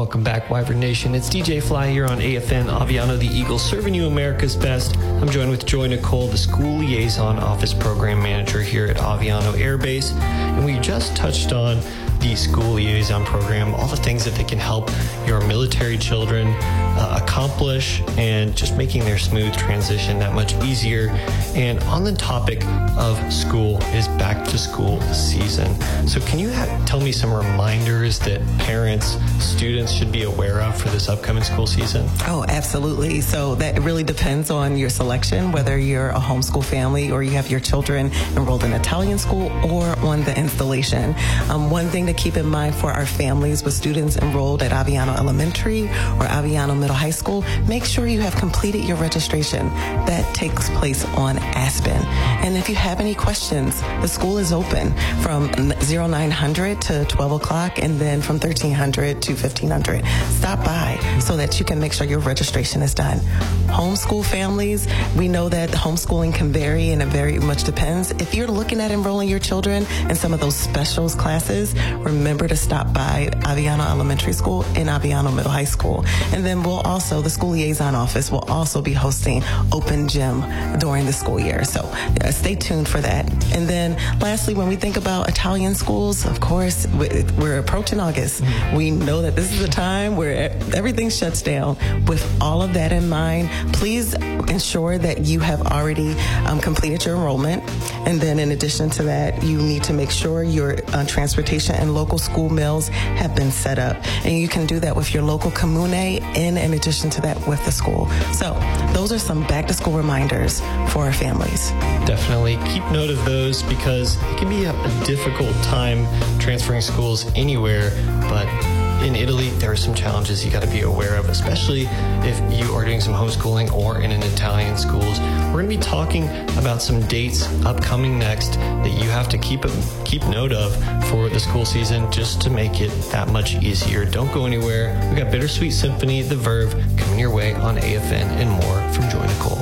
Welcome back, Wyvern Nation. It's DJ Fly here on AFN Aviano, the Eagle, serving you America's best. I'm joined with Joy Nicole, the School Liaison Office Program Manager here at Aviano Air Base. And we just touched on the School Liaison Program, all the things that they can help your military children accomplish, and just making their smooth transition that much easier. And on the topic of school is back to school season. So can you tell me some reminders that parents, students should be aware of for this upcoming school season? Oh, absolutely. So that really depends on your selection, whether you're a homeschool family or you have your children enrolled in Italian school or on the installation. One thing to keep in mind for our families with students enrolled at Aviano Elementary or Aviano Middle High School, make sure you have completed your registration. That takes place on Aspen. And if you have any questions, the school is open from 0900 to 12 o'clock and then from 1300 to 1500. Stop by so that you can make sure your registration is done. Homeschool families, we know that homeschooling can vary and it very much depends. If you're looking at enrolling your children in some of those specials classes, remember to stop by Aviano Elementary School and Aviano Middle High School. And then the School Liaison Office will also be hosting Open Gym during the school year. So stay tuned for that. And then lastly, when we think about Italian schools, of course, we're approaching August. We know that this is a time where everything shuts down. With all of that in mind, please ensure that you have already completed your enrollment. And then in addition to that, you need to make sure your transportation and local school meals have been set up. And you can do that with your local comune and in addition to that with the school. So those are some back to school reminders for our families. Definitely keep note of those, because it can be a difficult time transferring schools anywhere, but in Italy, there are some challenges you got to be aware of, especially if you are doing some homeschooling or in an Italian schools. We're going to be talking about some dates upcoming next that you have to keep note of for the school season, just to make it that much easier. Don't go anywhere. We got Bittersweet Symphony, The Verve coming your way on AFN, and more from Joy Nicole.